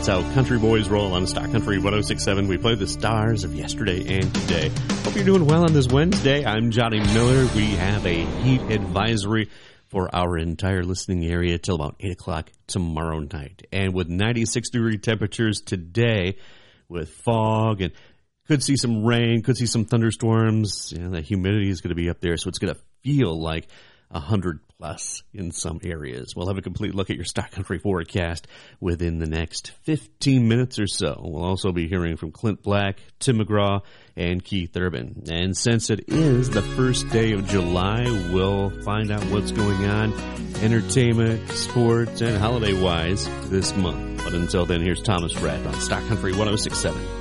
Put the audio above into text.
how country boys roll on Stock Country 106.7. We play the stars of yesterday and today. Hope you're doing well on this Wednesday. I'm Johnny Miller. We have a heat advisory for our entire listening area till about 8 o'clock tomorrow night. And with 96-degree temperatures today, with fog, and could see some rain, could see some thunderstorms, and the humidity is going to be up there, so it's going to feel like 100 plus in some areas. We'll have a complete look at your Stock Country forecast within the next 15 minutes or so. We'll also be hearing from Clint Black, Tim McGraw, and Keith Urban. And since it is the first day of July, we'll find out what's going on entertainment, sports, and holiday-wise this month. But until then, here's Thomas Rhett on Stock Country 106.7.